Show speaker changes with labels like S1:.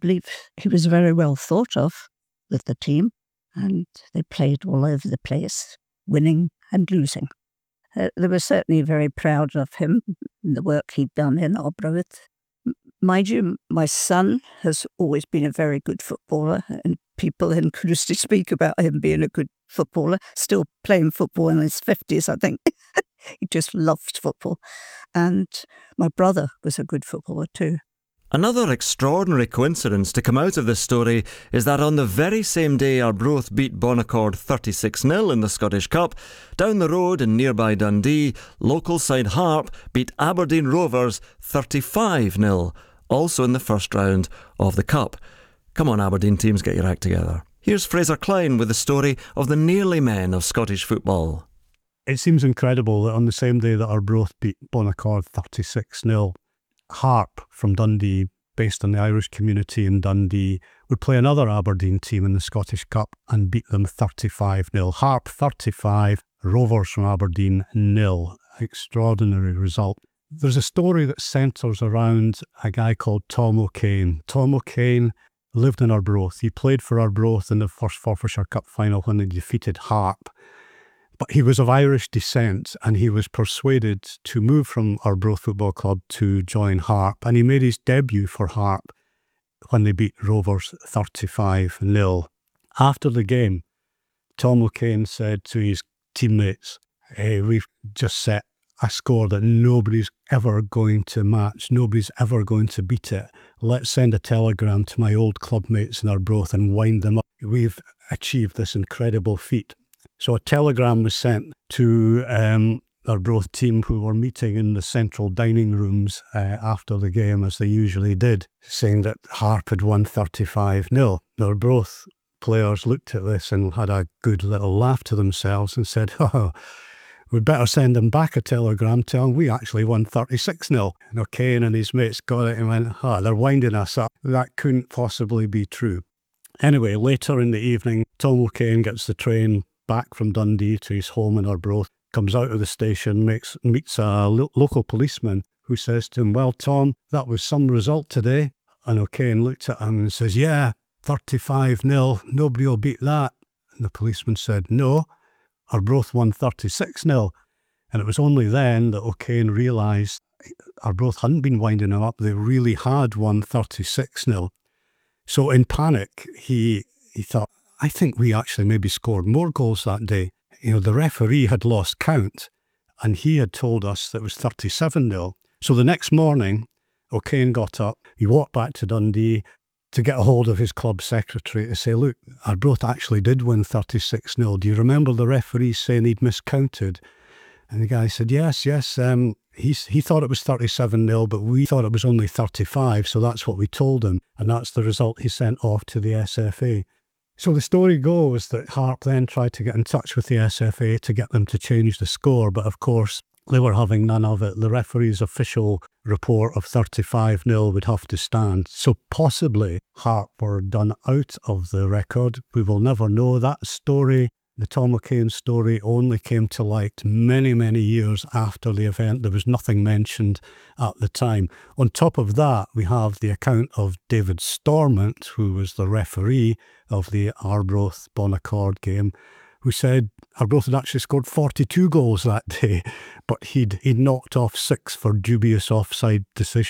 S1: believe he was very well thought of with the team, and they played all over the place, winning and losing. They were certainly very proud of him and the work he'd done in Arbroath. Mind you, my son has always been a very good footballer, and people in Carnoustie speak about him being a good footballer, still playing football in his 50s, I think. He just loved football. And my brother was a good footballer too.
S2: Another extraordinary coincidence to come out of this story is that on the very same day Arbroath beat Bonaccord 36-0 in the Scottish Cup, down the road in nearby Dundee, local side Harp beat Aberdeen Rovers 35-0, also in the first round of the Cup. Come on, Aberdeen teams, get your act together. Here's Fraser Klein with the story of the nearly men of Scottish football.
S3: It seems incredible that on the same day that Arbroath beat Bonaccord 36-0, Harp from Dundee, based on the Irish community in Dundee, would play another Aberdeen team in the Scottish Cup and beat them 35-0. Harp 35, Rovers from Aberdeen 0. Extraordinary result. There's a story that centres around a guy called Tom O'Kane. Tom O'Kane lived in Arbroath. He played for Arbroath in the first Forfarshire Cup final when they defeated Harp. But he was of Irish descent, and he was persuaded to move from Arbroath Football Club to join Harp, and he made his debut for Harp when they beat Rovers 35-0. After the game, Tom O'Kane said to his teammates, "Hey, we've just set a score that nobody's ever going to match, nobody's ever going to beat it. Let's send a telegram to my old clubmates in Arbroath and wind them up. We've achieved this incredible feat." So a telegram was sent to Arbroath team, who were meeting in the central dining rooms after the game, as they usually did, saying that Harp had won 35-0. The Arbroath players looked at this and had a good little laugh to themselves and said, "Oh, we'd better send them back a telegram telling them we actually won 36-0. And O'Kane and his mates got it and went, they're winding us up. That couldn't possibly be true. Anyway, later in the evening, Tom O'Kane gets the train back from Dundee to his home in Arbroath, comes out of the station, meets a local policeman who says to him, "Well, Tom, that was some result today." And O'Kane looked at him and says, "Yeah, 35-0, nobody will beat that." And the policeman said, "No, Arbroath won 36-0. And it was only then that O'Kane realised Arbroath hadn't been winding him up, they really had won 36-0. So in panic, he thought, I think we actually maybe scored more goals that day. You know, the referee had lost count and he had told us that it was 37-0. So the next morning, O'Kane got up, he walked back to Dundee to get a hold of his club secretary to say, "Look, Arbroath actually did win 36-0. Do you remember the referee saying he'd miscounted?" And the guy said, yes. He thought it was 37-0, but we thought it was only 35, so that's what we told him. And that's the result he sent off to the SFA. So the story goes that Harp then tried to get in touch with the SFA to get them to change the score, but of course they were having none of it. The referee's official report of 35-0 would have to stand. So possibly Harp were done out of the record. We will never know. That story, the Tom O'Kane story, only came to light many, many years after the event. There was nothing mentioned at the time. On top of that, we have the account of David Stormont, who was the referee of the Arbroath Bonaccord game, who said Arbroath had actually scored 42 goals that day, but he'd knocked off 6 for dubious offside decisions.